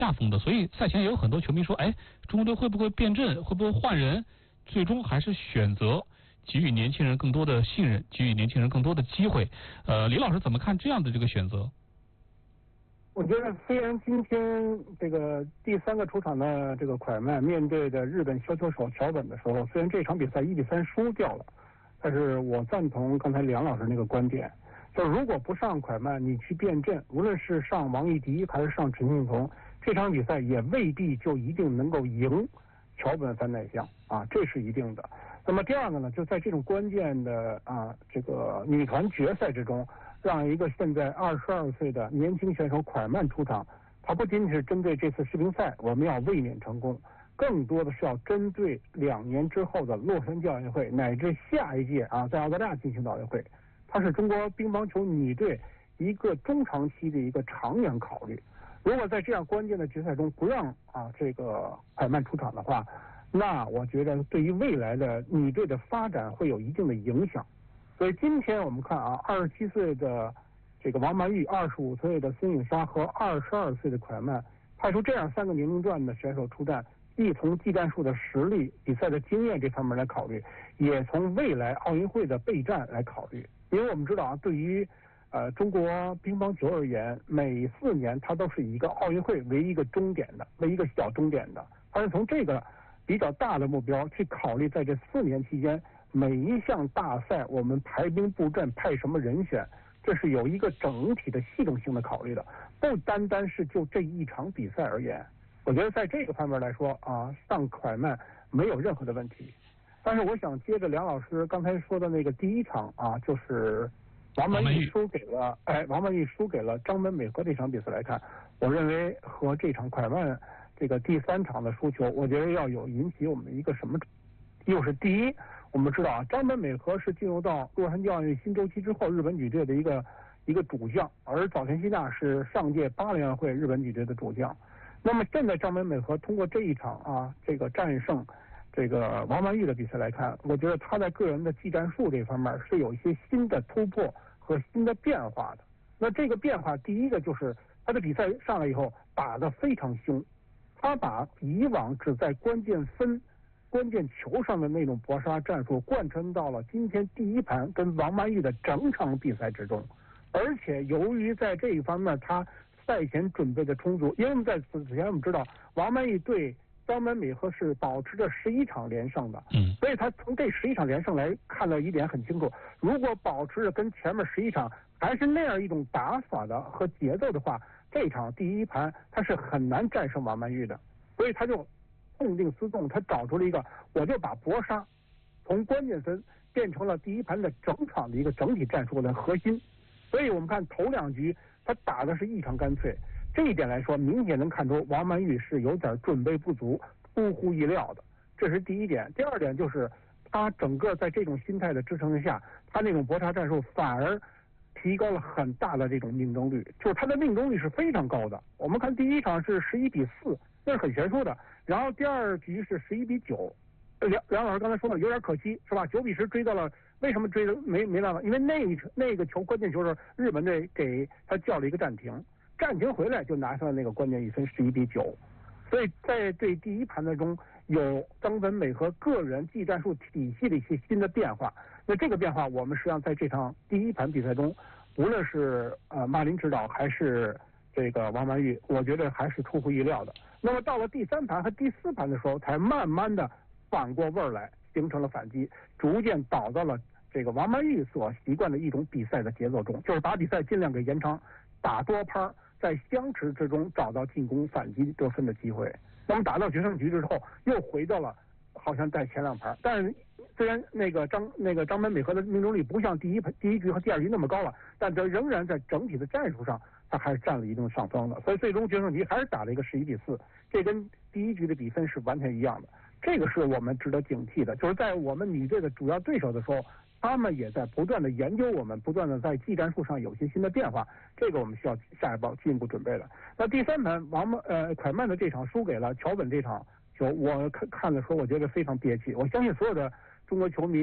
下风的，所以赛前也有很多球迷说，哎，中国队会不会变阵，会不会换人？最终还是选择给予年轻人更多的信任，给予年轻人更多的机会。李老师怎么看这样的这个选择？ 我觉得虽然今天这个第3个出场的这个蒯曼面对的日本削球手桥本的时候，虽然这场比赛1-3输掉了，但是我赞同刚才梁老师那个观点，就是如果不上蒯曼，你去变阵，无论是上王艺迪还是上陈幸同，这场比赛也未必就一定能够赢桥本反乃相啊，这是一定的。那么第二个呢，就在这种关键的这个女团决赛之中，让一个现在22岁的年轻选手蒯曼出场，他不仅仅是针对这次世乒赛我们要卫冕成功，更多的是要针对2年之后的洛杉矶奥运会乃至下一届在澳大利亚进行的奥运会，它是中国乒乓球女队一个中长期的一个长远考虑。如果在这样关键的决赛中不让这个蒯曼出场的话，那我觉得对于未来的女队的发展会有一定的影响。所以今天我们看27岁的这个王曼玉、25岁的孙颖莎和22岁的蒯曼，派出这样3个年龄段的选手出战，既从技战术的实力、比赛的经验这方面来考虑，也从未来奥运会的备战来考虑。因为我们知道对于中国乒乓球而言，每4年它都是以一个奥运会为一个终点的，为一个小终点的。它是从这个比较大的目标去考虑，在这4年期间，每一项大赛我们排兵布阵、派什么人选，这是有一个整体的系统性的考虑的，不单单是就这一场比赛而言。我觉得在这个方面来说上蒯曼没有任何的问题。但是我想接着梁老师刚才说的那个第一场就是王曼玉输给了张本美和这场比赛来看，我认为和这场蒯曼这个第3场的输球，我觉得要有引起我们一个什么？又是第一，我们知道张本美和是进入到洛杉矶奥运新周期之后日本女队的一个主将，而早田希娜是上届巴黎奥运会日本女队的主将。那么现在张本美和通过这一场这个战胜这个王曼玉的比赛来看，我觉得她在个人的技战术这方面是有一些新的突破和新的变化的。那这个变化，第一个就是她的比赛上来以后打得非常凶，她把以往只在关键球上的那种搏杀战术贯穿到了今天第一盘跟王曼玉的整场比赛之中。而且由于在这一方面她赛前准备的充足，因为在此前我们知道王曼玉对张本美和是保持着11场连胜的，所以他从这11场连胜来看到一点很清楚，如果保持着跟前面11场还是那样一种打法的和节奏的话，这场第一盘他是很难战胜王曼玉的。所以他就痛定思痛，他找出了一个，我就把搏杀从关键分变成了第一盘的整场的一个整体战术的核心。所以我们看头2局他打的是异常干脆，这一点来说明显能看出王曼玉是有点准备不足，出乎意料的，这是第一点。第二点就是他整个在这种心态的支撑下，他那种搏杀战术反而提高了很大的这种命中率，就是他的命中率是非常高的。我们看第一场是11-4，那是很悬殊的，然后第2局是11-9，梁老师刚才说的有点可惜是吧？9-10追到了，为什么追的没办法？因为那个球关键球是日本队给他叫了一个暂停回来就拿下了那个关键1分11-9。所以在对第一盘的中有张本美和个人技战术体系的一些新的变化。那这个变化我们实际上在这场第一盘比赛中，无论是马林指导还是这个王曼玉，我觉得还是出乎意料的。那么到了第3盘和第4盘的时候，才慢慢的反过味儿来，形成了反击，逐渐导到了这个王曼玉所习惯的一种比赛的节奏中，就是把比赛尽量给延长，打多拍，在相持之中找到进攻反击得分的机会。那么打到决胜局之后，又回到了好像在前2盘，但是虽然那个张本美和的命中率不像第一局和第2局那么高了，但它仍然在整体的战术上，它还是占了一定上风的。所以最终决胜局还是打了一个11-4，这跟第一局的比分是完全一样的。这个是我们值得警惕的，就是在我们女队的主要对手的时候，他们也在不断的研究我们，不断的在技战术上有些新的变化，这个我们需要下一步进一步准备的。那第3盘蒯曼的这场输给了桥本这场球，我看的时候我觉得非常憋气。我相信所有的中国球迷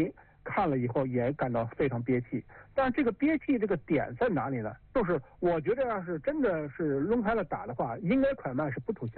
看了以后也感到非常憋气。但是这个憋气这个点在哪里呢？就是我觉得要是真的是抡开了打的话，应该快慢是不吐